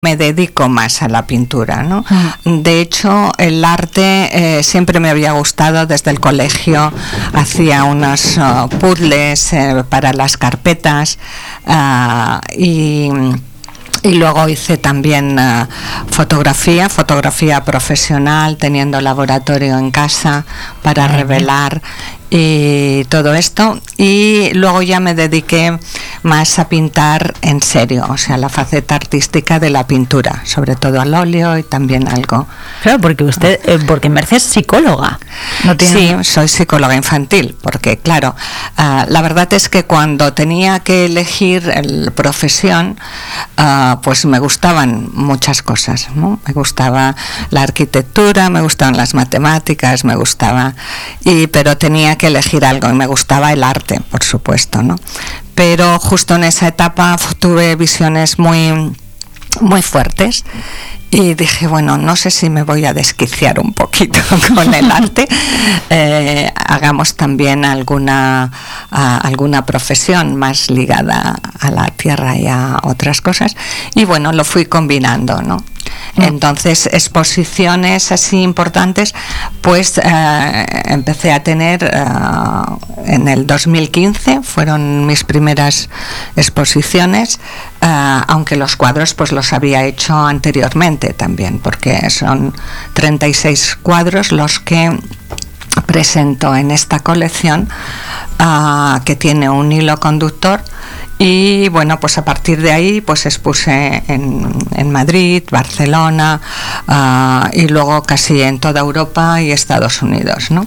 me dedico más a la pintura, ¿no? De hecho, el arte siempre me había gustado. Desde el colegio hacía unos puzzles para las carpetas y luego hice también fotografía profesional, teniendo laboratorio en casa para revelar y todo esto, y luego ya me dediqué más a pintar en serio, o sea, la faceta artística de la pintura, sobre todo al óleo y también algo. Claro, porque usted, porque Merce es psicóloga. ¿No tiene? Sí, soy psicóloga infantil, porque claro, la verdad es que cuando tenía que elegir la profesión, pues me gustaban muchas cosas, ¿no? Me gustaba la arquitectura, me gustaban las matemáticas, pero tenía que elegir algo, y me gustaba el arte, por supuesto, ¿no? Pero justo en esa etapa tuve visiones muy, muy fuertes y dije, bueno, no sé si me voy a desquiciar un poquito con el arte, hagamos también alguna profesión más ligada a la tierra y a otras cosas, y bueno, lo fui combinando, ¿no? Entonces, exposiciones así importantes, pues empecé a tener en el 2015, fueron mis primeras exposiciones, aunque los cuadros pues los había hecho anteriormente también, porque son 36 cuadros los que presento en esta colección, que tiene un hilo conductor. Y bueno, pues a partir de ahí pues expuse en Madrid, Barcelona, y luego casi en toda Europa y Estados Unidos, ¿no?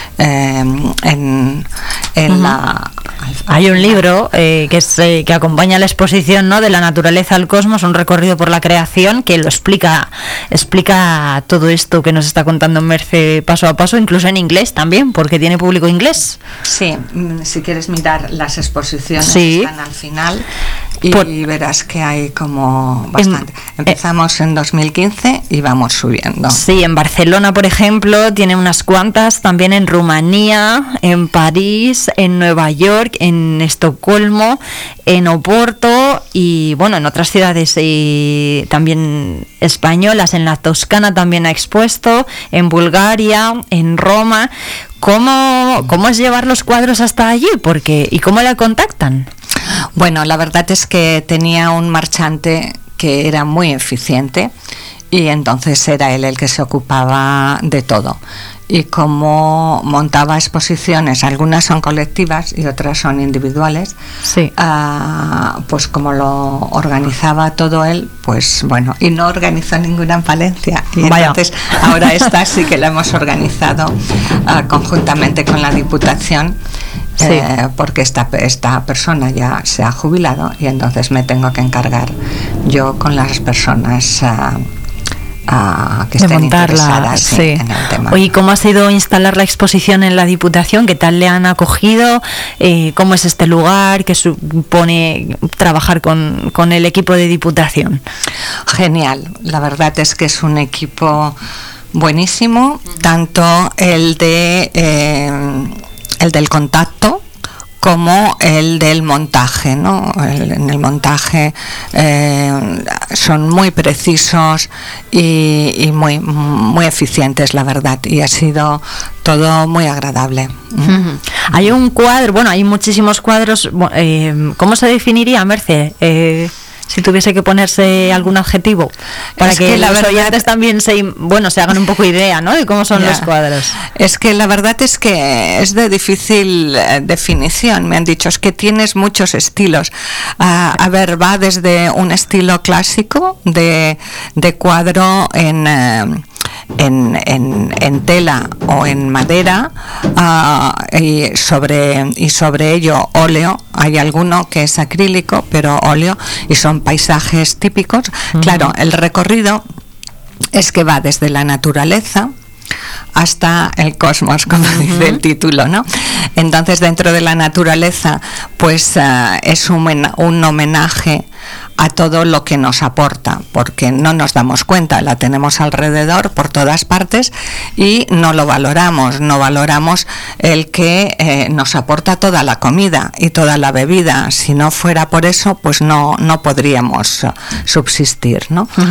Hay un libro que acompaña la exposición, ¿no?, de la naturaleza al cosmos, un recorrido por la creación, que lo explica todo esto que nos está contando Merce paso a paso, incluso en inglés también, porque tiene público inglés. Sí, si quieres mirar las exposiciones, sí, están al final y verás que hay como bastante. Empezamos en 2015 y vamos subiendo. Sí, en Barcelona, por ejemplo, tiene unas cuantas, también en Rumanía, en París, en Nueva York, en Estocolmo, en Oporto y bueno, en otras ciudades también españolas. En la Toscana también ha expuesto, en Bulgaria, en Roma. ¿Cómo es llevar los cuadros hasta allí? ¿Y cómo la contactan? Bueno, la verdad es que tenía un marchante que era muy eficiente y entonces era él el que se ocupaba de todo. Y como montaba exposiciones, algunas son colectivas y otras son individuales, sí, pues como lo organizaba todo él, pues bueno, y no organizó ninguna en Valencia. Y entonces ahora esta sí que la hemos organizado conjuntamente con la Diputación. Sí. Porque esta persona ya se ha jubilado y entonces me tengo que encargar yo con las personas que estén interesadas en el tema. Oye, ¿cómo ha sido instalar la exposición en la Diputación? ¿Qué tal le han acogido? ¿Cómo es este lugar? ¿Qué supone trabajar con el equipo de Diputación? Genial, la verdad es que es un equipo buenísimo, tanto el del contacto como el del montaje, ¿no? En el montaje son muy precisos y muy, muy eficientes, la verdad, y ha sido todo muy agradable. Hay un cuadro, bueno, hay muchísimos cuadros. ¿Cómo se definiría, Merce? Si tuviese que ponerse algún adjetivo para que los oyentes también se hagan un poco idea, ¿no?, de cómo son los cuadros. Es que la verdad es que es de difícil definición. Me han dicho, es que tienes muchos estilos. A ver, va desde un estilo clásico de cuadro en tela o en madera, y sobre ello óleo. Hay alguno que es acrílico, pero óleo, y son paisajes típicos. Claro, el recorrido es que va desde la naturaleza hasta el cosmos, como dice el título, ¿no? Entonces, dentro de la naturaleza, pues es un homenaje a todo lo que nos aporta, porque no nos damos cuenta, la tenemos alrededor por todas partes y no lo valoramos, no valoramos el que nos aporta toda la comida y toda la bebida. Si no fuera por eso, pues no podríamos subsistir, ¿no?